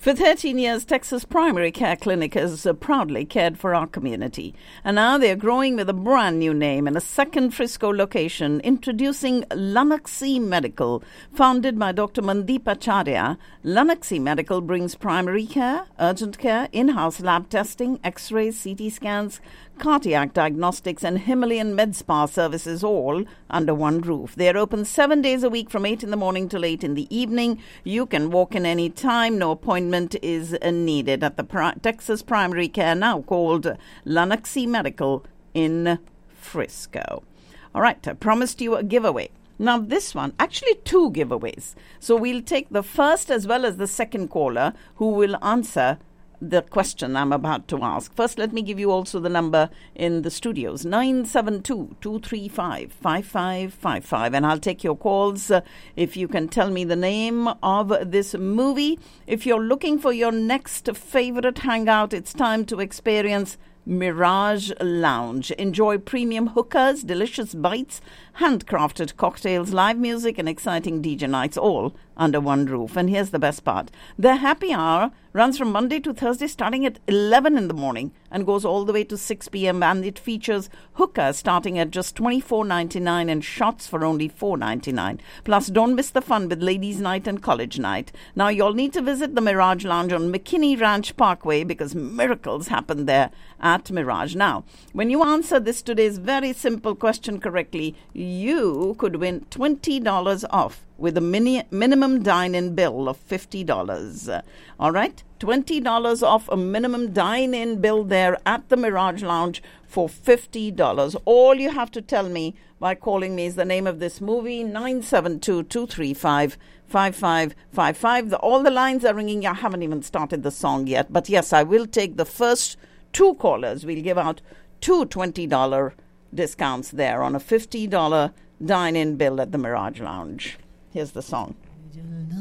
For 13 years, Texas Primary Care Clinic has proudly cared for our community. And now they're growing with a brand new name and a second Frisco location, introducing Lunaxy Medical. Founded by Dr. Mandeep Acharya, Lunaxy Medical brings primary care, urgent care, in-house lab testing, x-rays, CT scans, cardiac diagnostics and Himalayan med spa services all under one roof. They're open 7 days a week from 8 in the morning till 8 in the evening. You can walk in any time. No appointment is needed at the Texas Primary Care, now called Lunaxy Medical in Frisco. All right, I promised you a giveaway. Now this one, actually two giveaways. So we'll take the first as well as the second caller who will answer the question I'm about to ask. First, let me give you also the number in the studios, 972-235-5555. And I'll take your calls if you can tell me the name of this movie. If you're looking for your next favorite hangout, it's time to experience Mirage Lounge. Enjoy premium hookahs, delicious bites, handcrafted cocktails, live music and exciting DJ nights all under one roof. And here's the best part. The happy hour runs from Monday to Thursday starting at 11 in the morning and goes all the way to 6 p.m. and it features hookahs starting at just $24.99 and shots for only $4.99. Plus, don't miss the fun with Ladies' Night and College Night. Now, you'll need to visit the Mirage Lounge on McKinney Ranch Parkway because miracles happen there at Mirage. Now, when you answer this today's very simple question correctly, you could win $20 off with a minimum dine-in bill of $50. All right? $20 off a minimum dine-in bill there at the Mirage Lounge for $50. All you have to tell me by calling me is the name of this movie, 972-235-5555. All the lines are ringing. I haven't even started the song yet. But yes, I will take the first two callers. We'll give out two $20 discounts there on a $50 dine-in bill at the Mirage Lounge. Here's the song.